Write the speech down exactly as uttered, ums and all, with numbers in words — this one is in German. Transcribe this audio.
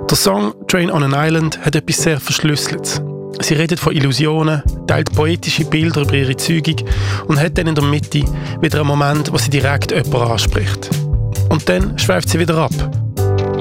Der Song «Train on an Island» hat etwas sehr Verschlüsseltes. Sie redet von Illusionen, teilt poetische Bilder über ihre Zeugung und hat dann in der Mitte wieder einen Moment, wo sie direkt jemanden anspricht. Und dann schweift sie wieder ab.